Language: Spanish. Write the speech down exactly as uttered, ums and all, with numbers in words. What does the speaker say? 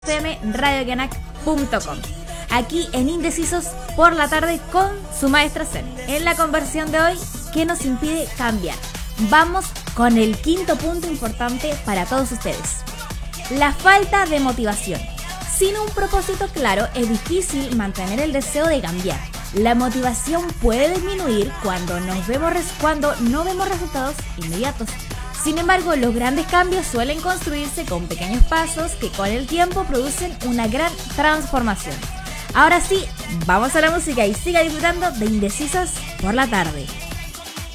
f m radio canac punto com. Aquí en Indecisos por la tarde con su maestra Zen. En la conversión de hoy, ¿qué nos impide cambiar? Vamos con el quinto punto importante para todos ustedes. La falta de motivación. Sin un propósito claro es difícil mantener el deseo de cambiar. La motivación puede disminuir cuando, nos vemos res- cuando no vemos resultados inmediatos. Sin embargo, los grandes cambios suelen construirse con pequeños pasos que con el tiempo producen una gran transformación. Ahora sí, vamos a la música y siga disfrutando de Indecisos por la tarde.